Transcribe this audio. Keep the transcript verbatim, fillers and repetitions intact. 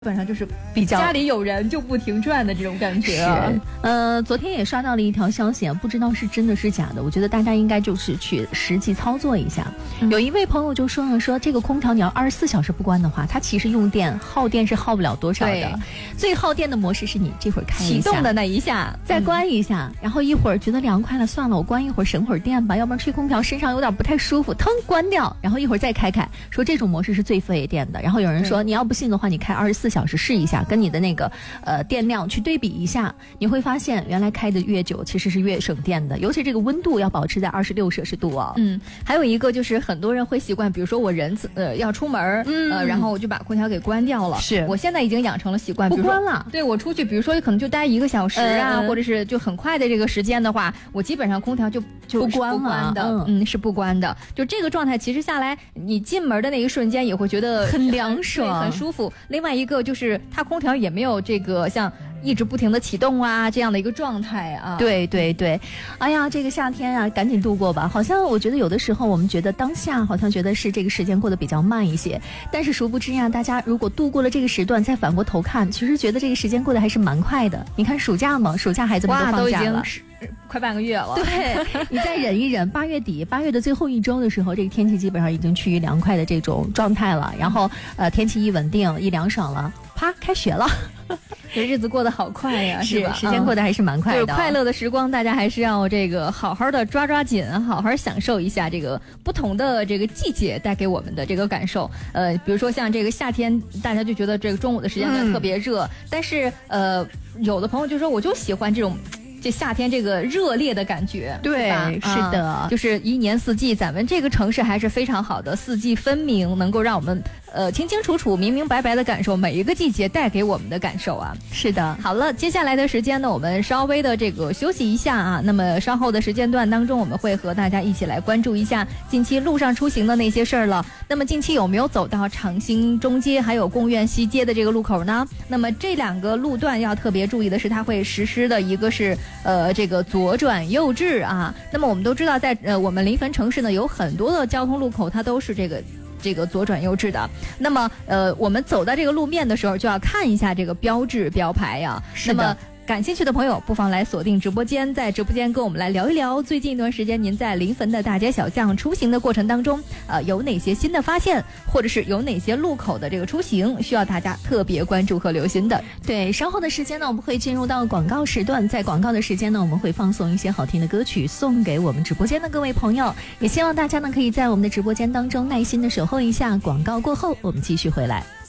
基本上就是比较家里有人就不停转的这种感觉、啊。 是，呃，昨天也刷到了一条消息，不知道是真的是假的。我觉得大家应该就是去实际操作一下。嗯、有一位朋友就说了，说这个空调你要二十四小时不关的话，它其实用电耗电是耗不了多少的。最耗电的模式是你这会儿开一下启动的那一下， 再关一下，嗯、然后一会儿觉得凉快了，算了，我关一会儿省会儿电吧，要不然吹空调身上有点不太舒服，腾关掉，然后一会儿再开开。说这种模式是最费电的。然后有人说，你要不信的话，你开二十四小时试一下。跟你的那个呃电量去对比一下，你会发现原来开的越久其实是越省电的，尤其这个温度要保持在二十六摄氏度啊。 嗯，还有一个就是很多人会习惯，比如说我人呃要出门，嗯、呃，然后我就把空调给关掉了。 是， 我现在已经养成了习惯， 不关了。 对，我出去，比如说可能就待一个小时啊，呃、或者是就很快的这个时间的话，我基本上空调就就不关了， 不关的，嗯, 嗯，是不关的。就这个状态，其实下来你进门的那一瞬间也会觉得很凉爽， 很舒服。另外一个就是它空调也没有这个像一直不停的启动啊这样的一个状态啊。 对对对，哎呀，这个夏天啊赶紧度过吧。好像我觉得有的时候我们觉得当下好像觉得是这个时间过得比较慢一些，但是殊不知呀，大家如果度过了这个时段再反过头看，其实觉得这个时间过得还是蛮快的。你看暑假嘛，暑假孩子们都放假了， 快半个月了。 对，你再忍一忍，八月底八月的最后一周的时候，这个天气基本上已经趋于凉快的这种状态了，然后呃天气一稳定一凉爽了，啪开学了。 这日子过得好快呀， 是吧？ 时间过得还是蛮快的、哦。 就是快乐的时光，大家还是要这个好好的抓抓紧，好好享受一下这个不同的这个季节带给我们的这个感受。呃，比如说像这个夏天，大家就觉得这个中午的时间段特别热，嗯、但是呃，有的朋友就说我就喜欢这种。这夏天这个热烈的感觉， 对，是的、 啊，就是一年四季，咱们这个城市还是非常好的，四季分明，能够让我们呃清清楚楚、明明白白的感受每一个季节带给我们的感受啊。 是的， 好了，接下来的时间呢，我们稍微的这个休息一下啊。那么稍后的时间段当中，我们会和大家一起来关注一下近期路上出行的那些事儿了。那么近期有没有走到长兴中街还有贡院西街的这个路口呢？那么这两个路段要特别注意的是，它会实施的一个是。呃，这个左转右至啊，那么我们都知道在，在呃我们临汾城市呢，有很多的交通路口，它都是这个这个左转右至的。那么呃，我们走到这个路面的时候，就要看一下这个标志标牌呀。 是的。 那么感兴趣的朋友不妨来锁定直播间，在直播间跟我们来聊一聊最近一段时间您在临汾的大街小巷出行的过程当中，呃，有哪些新的发现，或者是有哪些路口的这个出行需要大家特别关注和留心的。 对，稍后的时间呢，我们会进入到广告时段，在广告的时间呢，我们会放送一些好听的歌曲送给我们直播间的各位朋友，也希望大家呢可以在我们的直播间当中耐心的守候一下，广告过后我们继续回来。